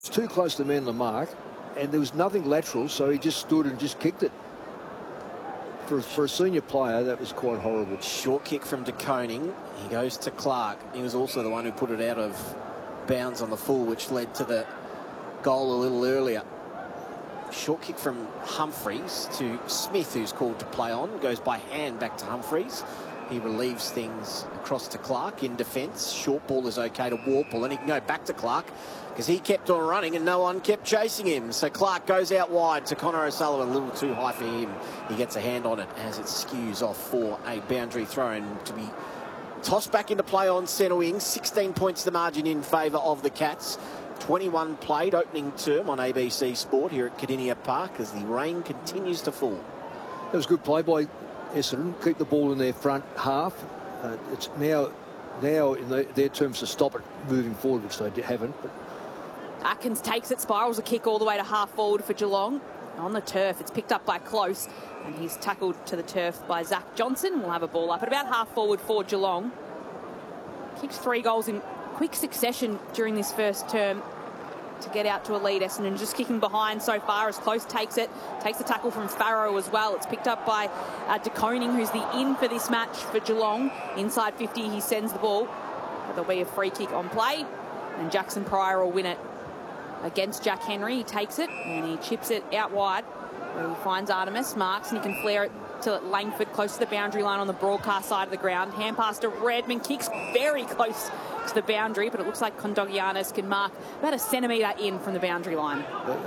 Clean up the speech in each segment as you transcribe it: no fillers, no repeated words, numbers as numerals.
It's too close to man the mark, and there was nothing lateral, so he just stood and just kicked it. For a senior player, that was quite horrible. Short kick from De Koning. He goes to Clark. He was also the one who put it out of bounds on the full, which led to the goal a little earlier. Short kick from Humphreys to Smith, who's called to play on. Goes by hand back to Humphreys. He relieves things across to Clark in defence. Short ball is okay to Worpel, and he can go back to Clark because he kept on running and no one kept chasing him. So Clark goes out wide to Connor O'Sullivan, a little too high for him. He gets a hand on it as it skews off for a boundary throw and to be tossed back into play on centre wing. 16 points the margin in favour of the Cats. 21 played opening term on ABC Sport here at Cardinia Park as the rain continues to fall. That was good play by Essendon. Keep the ball in their front half. It's now in their terms to stop it moving forward, which they haven't. But Atkins takes it, spirals a kick all the way to half forward for Geelong. On the turf, it's picked up by Close, and he's tackled to the turf by Zach Johnson. We'll have a ball up at about half forward for Geelong. Kicked 3 goals in quick succession during this first term to get out to a lead. Essendon just kicking behind so far as Close takes it. Takes the tackle from Farrow as well. It's picked up by De Koning, who's the in for this match for Geelong. Inside 50, he sends the ball. But there'll be a free kick on play, and Jackson Pryor will win it against Jack Henry. He takes it and he chips it out wide where he finds Artemis, marks, and he can flare it to Langford close to the boundary line on the broadcast side of the ground. Hand pass to Redman, kicks very close to the boundary, but it looks like Kondogiannis can mark about a centimetre in from the boundary line.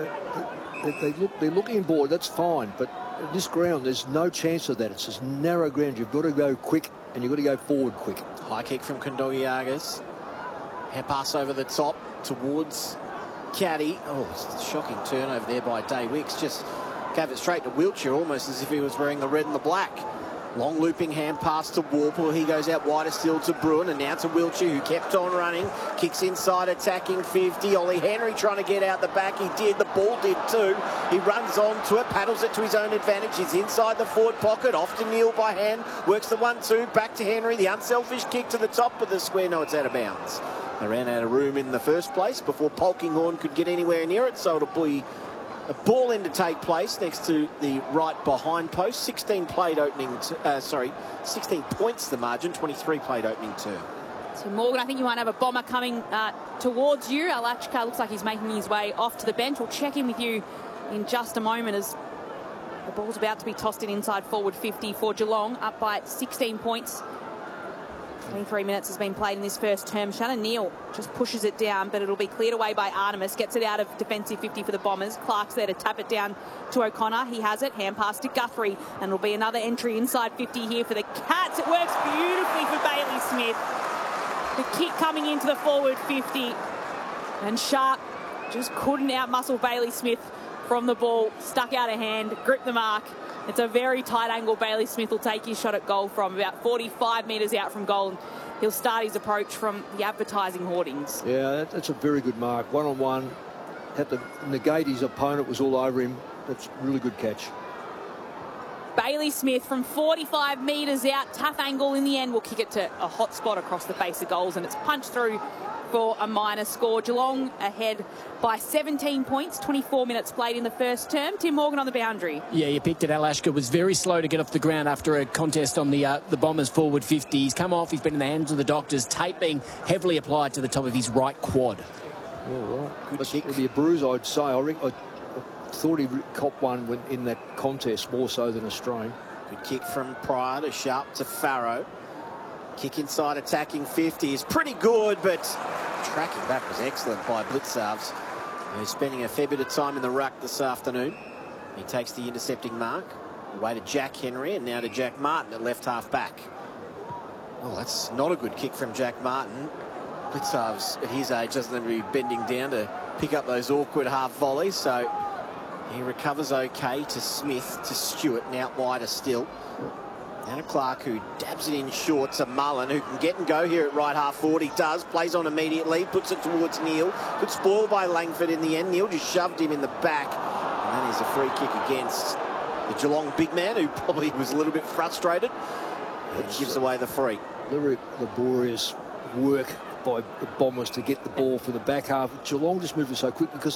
They're looking board, that's fine, but at this ground there's no chance of that. It's this narrow ground. You've got to go quick and you've got to go forward quick. High kick from Kondogiannis. Hand pass over the top towards Caddy. Oh, it's a shocking turnover there by Day Wicks. Just gave it straight to Wiltshire, almost as if he was wearing the red and the black. Long looping hand pass to Worpel. He goes out wider still to Bruin, and now to Wiltshire, who kept on running. Kicks inside, attacking 50. Ollie Henry trying to get out the back. He did. The ball did too. He runs on to it, paddles it to his own advantage. He's inside the forward pocket. Off to Neal by hand. Works the 1-2. Back to Henry. The unselfish kick to the top of the square. No, it's out of bounds. They ran out of room in the first place before Polkinghorne could get anywhere near it, so it'll be a ball in to take place next to the right behind post. 16 played opening, 16 points the margin, 23 played opening term. So Morgan, I think you might have a bomber coming towards you. Alachka looks like he's making his way off to the bench. We'll check in with you in just a moment as the ball's about to be tossed in inside forward 50 for Geelong, up by 16 points. 23 minutes has been played in this first term. Shannon Neal just pushes it down, but it'll be cleared away by Artemis. Gets it out of defensive 50 for the Bombers. Clark's there to tap it down to O'Connor. He has it. Hand pass to Guthrie. And it'll be another entry inside 50 here for the Cats. It works beautifully for Bailey Smith. The kick coming into the forward 50. And Sharp just couldn't outmuscle Bailey Smith from the ball. Stuck out of hand. Gripped the mark. It's a very tight angle. Bailey Smith will take his shot at goal from about 45 metres out from goal. And he'll start his approach from the advertising hoardings. Yeah, that's a very good mark. One-on-one. Had to negate his opponent, was all over him. That's a really good catch. Bailey Smith from 45 metres out. Tough angle in the end. Will kick it to a hot spot across the face of goals. And it's punched through for a minor score. Geelong ahead by 17 points, 24 minutes played in the first term. Tim Morgan on the boundary. Yeah, you picked it. Alashka was very slow to get off the ground after a contest on the Bombers forward 50. He's come off. He's been in the hands of the doctors. Tape being heavily applied to the top of his right quad. All right. Good kick. It'll be a bruise, I'd say. I thought he copped one in that contest more so than a strain. Good kick from Pryor to Sharp to Farrow. Kick inside, attacking 50 is pretty good, but tracking back was excellent by Blitzarves, who's spending a fair bit of time in the ruck this afternoon. He takes the intercepting mark. Away to Jack Henry and now to Jack Martin at left half back. Oh, that's not a good kick from Jack Martin. Blitzarves at his age doesn't have to be bending down to pick up those awkward half volleys, so he recovers okay to Smith, to Stewart, and out wider still. Now to Clark, who dabs it in short to Mullen, who can get and go here at right half forward. He does, plays on immediately, puts it towards Neal. Good spoil by Langford in the end. Neal just shoved him in the back. And then there's a free kick against the Geelong big man, who probably was a little bit frustrated. And gives away the free. Very laborious work by the Bombers to get the ball from the back half. Geelong just moving so quick because